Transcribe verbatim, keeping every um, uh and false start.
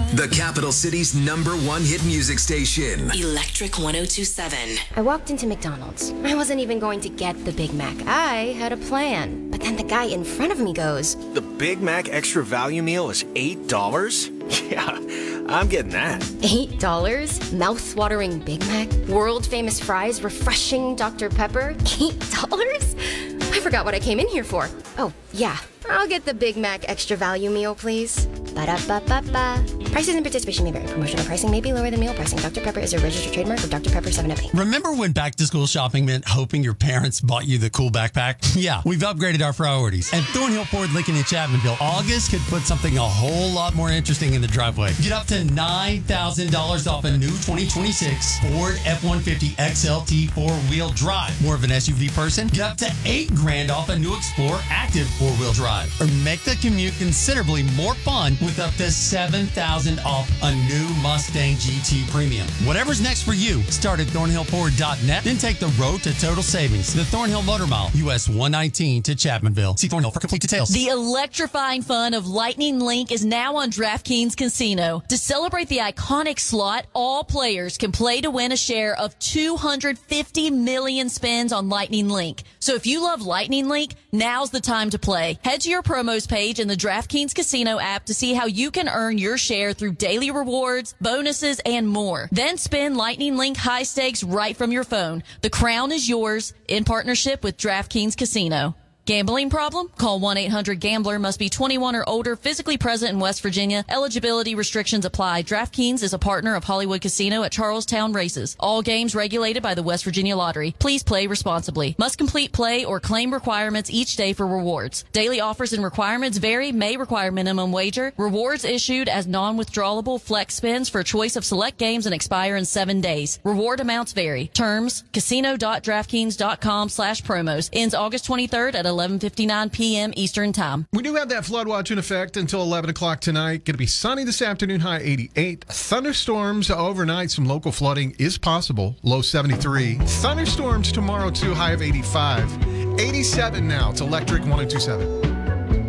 The capital city's number one hit music station. Electric one oh two seven. I walked into McDonald's. I wasn't even going to get the Big Mac. I had a plan. But then the guy in front of me goes, "The Big Mac Extra Value Meal is eight dollars? Yeah, I'm getting that." eight dollars? Mouth-watering Big Mac? World-famous fries? Refreshing Doctor Pepper? eight dollars? I forgot what I came in here for. Oh, yeah. I'll get the Big Mac Extra Value Meal, please. Ba-da-ba-ba-ba. Prices and participation may vary. Promotional pricing may be lower than meal pricing. Doctor Pepper is a registered trademark of Doctor Pepper seven up eight. Remember when back-to-school shopping meant hoping your parents bought you the cool backpack? Yeah, we've upgraded our priorities. At Thornhill Ford Lincoln in Chapmanville, August could put something a whole lot more interesting in the driveway. Get up to nine thousand dollars off a new twenty twenty-six Ford F one fifty X L T four-wheel drive. More of an S U V person? Get up to eight grand off a new Explorer Active four-wheel drive. Or make the commute considerably more fun with up to seven thousand dollars off a new Mustang G T Premium. Whatever's next for you, start at thornhill ford dot net, then take the road to total savings. The Thornhill Motor Mile, U S one nineteen to Chapmanville. See Thornhill for complete details. The electrifying fun of Lightning Link is now on DraftKings Casino. To celebrate the iconic slot, all players can play to win a share of two hundred fifty million spins on Lightning Link. So if you love Lightning Link, now's the time to play. Head to your promos page in the DraftKings Casino app to see how you can earn your share through daily rewards, bonuses, and more. Then spin Lightning Link high stakes right from your phone. The crown is yours in partnership with DraftKings Casino. Gambling problem? Call one eight hundred gambler. Must be twenty-one or older, physically present in West Virginia. Eligibility restrictions apply. DraftKings is a partner of Hollywood Casino at Charlestown Races. All games regulated by the West Virginia Lottery. Please play responsibly. Must complete play or claim requirements each day for rewards. Daily offers and requirements vary. May require minimum wager. Rewards issued as non-withdrawable flex spins for choice of select games and expire in seven days. Reward amounts vary. Terms, casino.draftkings.com slash promos. Ends August twenty-third at eleven fifty-nine p.m. Eastern Time. We do have that flood watch in effect until eleven o'clock tonight. Going to be sunny this afternoon, high eighty-eight. Thunderstorms overnight. Some local flooding is possible, low seventy-three. Thunderstorms tomorrow, too, high of eighty-five. eighty-seven now. It's Electric one oh two seven.